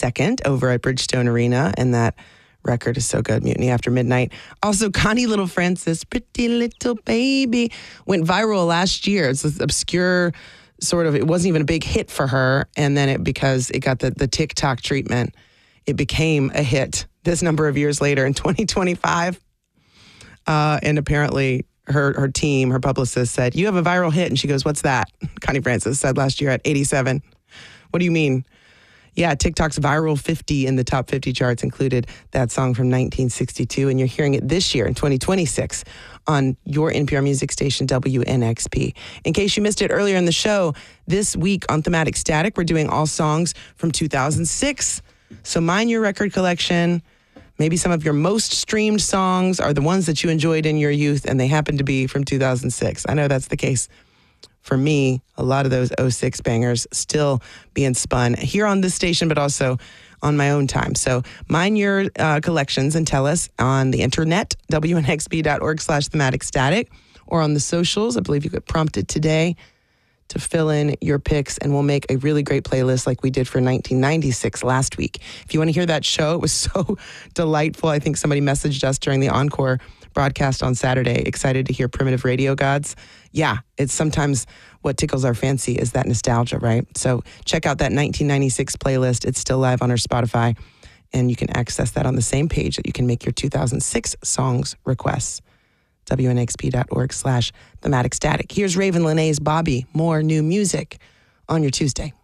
2nd over at Bridgestone Arena, and that record is so good, Mutiny After Midnight. Also, Connie Little Francis, Pretty Little Baby, went viral last year. It's this obscure sort of, it wasn't even a big hit for her, and then because it got the TikTok treatment, it became a hit this number of years later in 2025. And apparently her team, her publicist said, "You have a viral hit." And she goes, "What's that?" Connie Francis said last year at 87. "What do you mean?" "Yeah, TikTok's viral 50 in the top 50 charts included that song from 1962. And you're hearing it this year in 2026 on your NPR music station, WNXP. In case you missed it earlier in the show, this week on Thematic Static, we're doing all songs from 2006. So mine your record collection. Maybe some of your most streamed songs are the ones that you enjoyed in your youth, and they happen to be from 2006. I know that's the case for me. A lot of those 06 bangers still being spun here on this station, but also on my own time. So mine your collections and tell us on the internet, WNXP.org/thematic static, or on the socials. I believe you got prompted today to fill in your picks, and we'll make a really great playlist like we did for 1996 last week. If you want to hear that show, it was so delightful. I think somebody messaged us during the Encore broadcast on Saturday, excited to hear Primitive Radio Gods. Yeah, it's sometimes what tickles our fancy is that nostalgia, right? So check out that 1996 playlist. It's still live on our Spotify, and you can access that on the same page that you can make your 2006 songs requests. WNXP.org/thematic static. Here's Raven Lenae's Bobby. More new music on your Tuesday.